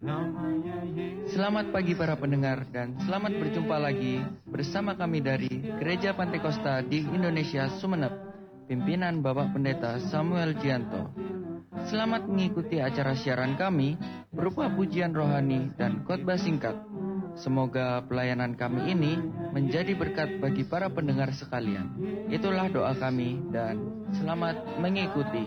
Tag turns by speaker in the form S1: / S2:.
S1: Selamat pagi para pendengar dan selamat berjumpa lagi bersama kami dari Gereja Pantai Kosta di Indonesia Sumeneb, pimpinan Bapak Pendeta Samuel Gianto. Selamat mengikuti acara siaran kami berupa pujian rohani dan khotbah singkat. Semoga pelayanan kami ini menjadi berkat bagi para pendengar sekalian. Itulah doa kami dan selamat mengikuti.